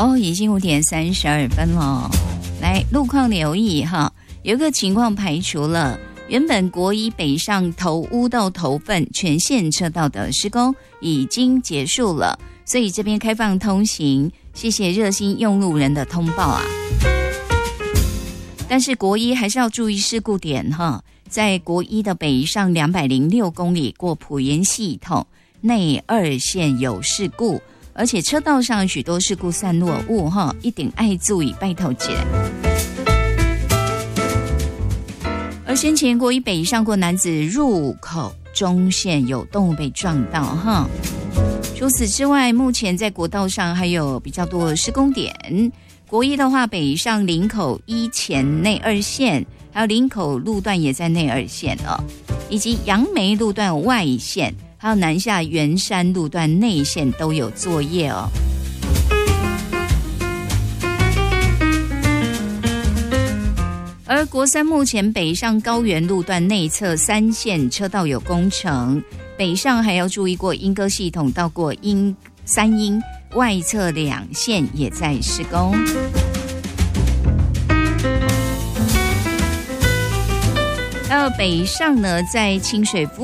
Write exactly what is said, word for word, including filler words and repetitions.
哦，已经五点三十二分了。来，路况留意哈，有一个情况排除了，原本国一北上头屋到头份全线车道的施工已经结束了，所以这边开放通行，谢谢热心用路人的通报啊。但是国一还是要注意事故点哈，在国一的北上两百零六公里过埔盐系统内二线有事故，而且车道上许多事故散落物哈，一定爱注意拜托起来。而先前国一北上过男子入口中线有动物被撞到哈。除此之外，目前在国道上还有比较多的施工点。国一的话，北上林口一前内二线，还有林口路段也在内二线哦，以及杨梅路段外线，还有南下圆山路段内线都有作业哦。而国三目前北上高原路段内侧三线车道有工程，北上还要注意过莺歌系统到过莺三莺外侧两线也在施工。还有北上呢，在清水